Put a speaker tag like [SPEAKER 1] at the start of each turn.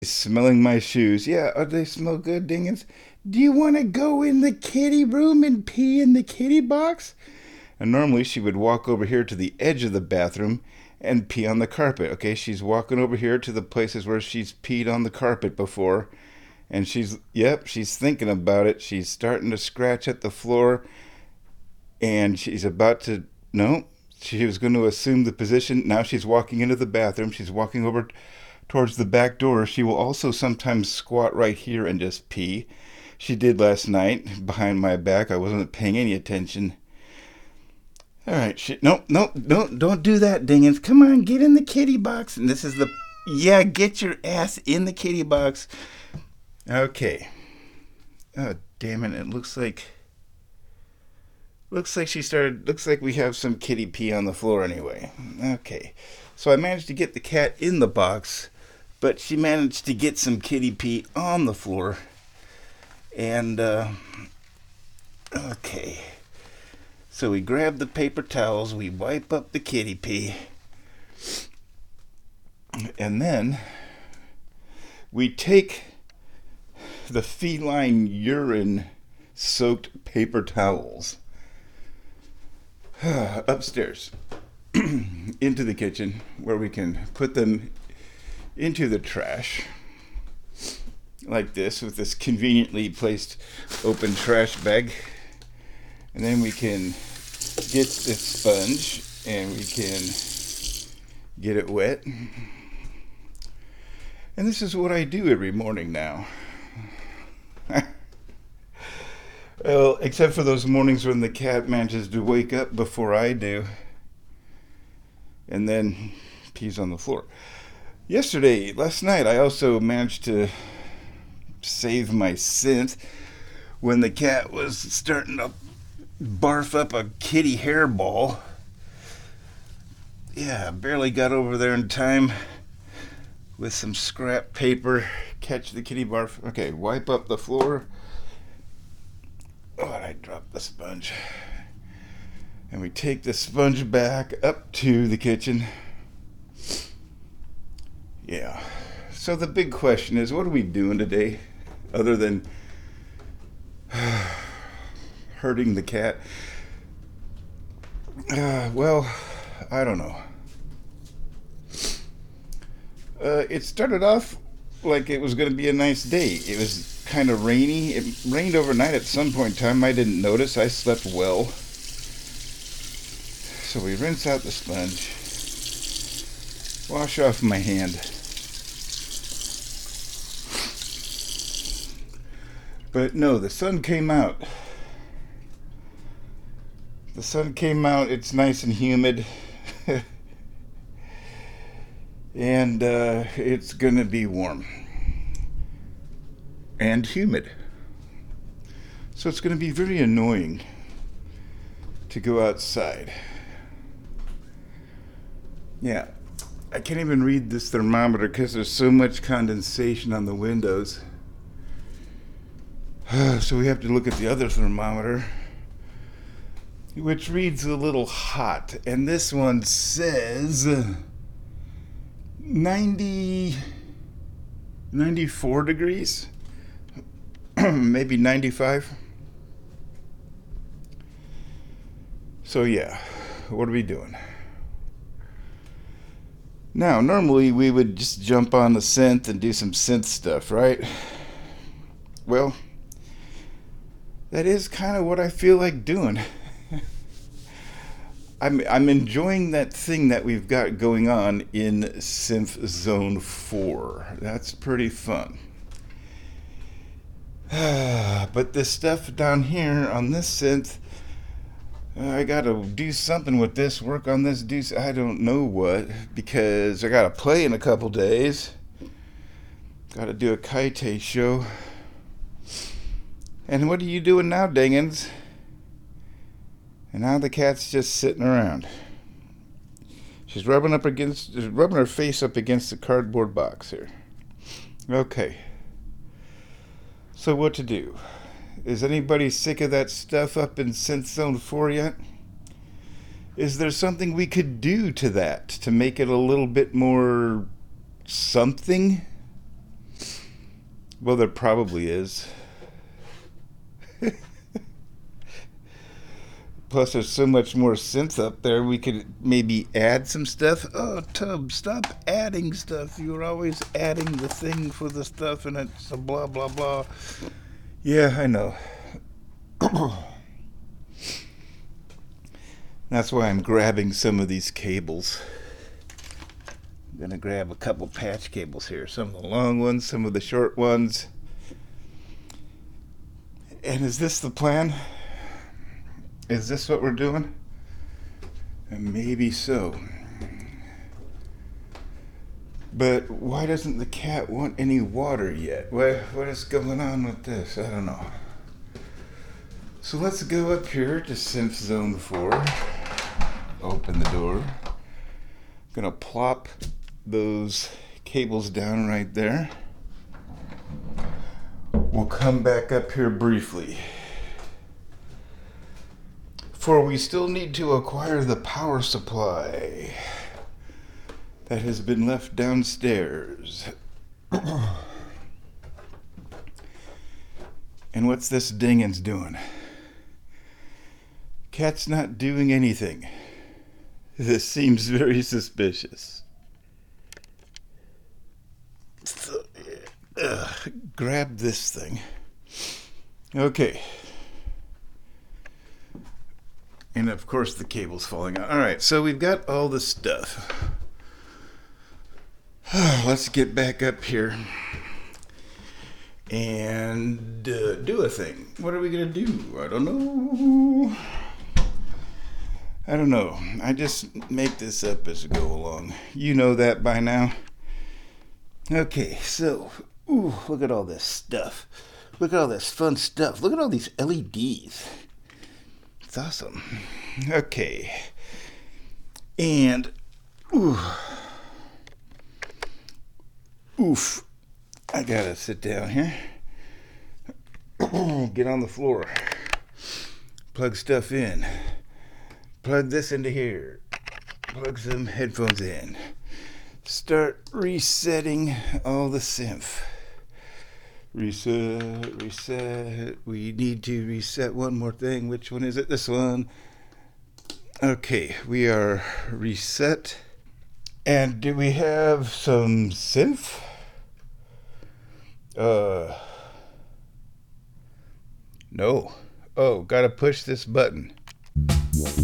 [SPEAKER 1] Smelling my shoes. Yeah, they smell good, Dingens. Do you want to go in the kitty room and pee in the kitty box? And normally she would walk over here to the edge of the bathroom and pee on the carpet. Okay, she's walking over here to the places where she's peed on the carpet before. And she's thinking about it. She's starting to scratch at the floor. And she's about to, no, she was going to assume the position. Now she's walking into the bathroom. She's walking over towards the back door. She will also sometimes squat right here and just pee. She did last night behind my back. I wasn't paying any attention. All right, no, no, no, don't do that, Dingens. Come on, get in the kitty box. And this is the, yeah, get your ass in the kitty box. Okay. Oh, damn it. It looks like we have some kitty pee on the floor anyway. Okay. So I managed to get the cat in the box, but she managed to get some kitty pee on the floor. And, okay. So we grab the paper towels, we wipe up the kitty pee, and then we take the feline urine soaked paper towels upstairs into the kitchen where we can put them into the trash like this with this conveniently placed open trash bag. And then we can get the sponge and we can get it wet. And this is what I do every morning now. Well, except for those mornings when the cat manages to wake up before I do and then pees on the floor. Last night, I also managed to save my scent when the cat was starting to barf up a kitty hairball. Yeah, barely got over there in time with some scrap paper. Catch the kitty barf. Okay, wipe up the floor. Oh, and I dropped the sponge. And we take the sponge back up to the kitchen. Yeah. So the big question is, what are we doing today other than hurting the cat? Well, I don't know. It started off like it was going to be a nice day. It was kind of rainy. It rained overnight at some point in time. I didn't notice. I slept well. So we rinse out the sponge. Wash off my hand. But no, the sun came out. The sun came out. It's nice and humid. And it's going to be warm. And humid. So it's going to be very annoying to go outside. Yeah. I can't even read this thermometer because there's so much condensation on the windows. So we have to look at the other thermometer, which reads a little hot. And this one says 94 degrees, maybe 95. So yeah, what are we doing? Now, normally we would just jump on the synth and do some synth stuff, right? Well, that is kind of what I feel like doing. I'm enjoying that thing that we've got going on in Synth Zone 4. That's pretty fun. But this stuff down here on this synth, I gotta do something with this, work on this, I don't know what, because I gotta play in a couple days. Gotta do a kaite show. And what are you doing now, Dingens? And now the cat's just sitting around. She's rubbing her face up against the cardboard box here. Okay. So what to do? Is anybody sick of that stuff up in Synth Zone 4 yet? Is there something we could do to that to make it a little bit more something? Well, there probably is. Plus, there's so much more synth up there. We could maybe add some stuff. Oh, Tub, stop adding stuff. You're always adding the thing for the stuff, and it's a blah, blah, blah. Yeah, I know. That's why I'm grabbing some of these cables. I'm going to grab a couple patch cables here. Some of the long ones, some of the short ones. And is this the plan? Is this what we're doing? And maybe so. But why doesn't the cat want any water yet? What is going on with this? I don't know. So let's go up here to Synth Zone 4. Open the door. Gonna plop those cables down right there. We'll come back up here briefly. For we still need to acquire the power supply that has been left downstairs. And what's this dingin's doing? Cat's not doing anything. This seems very suspicious. So, grab this thing. Okay. And of course the cable's falling out. Alright, so we've got all the stuff. Let's get back up here and do a thing. What are we going to do? I don't know. I just make this up as I go along. You know that by now. Okay, so, look at all this stuff. Look at all this fun stuff. Look at all these LEDs. It's awesome. Okay. And, I gotta sit down here. Get on the floor. Plug stuff in. Plug this into here. Plug some headphones in. Start resetting all the synth. Reset. We need to reset one more thing. Which one is it? This one. Okay, we are reset. And do we have some synth? No. Oh, gotta push this button.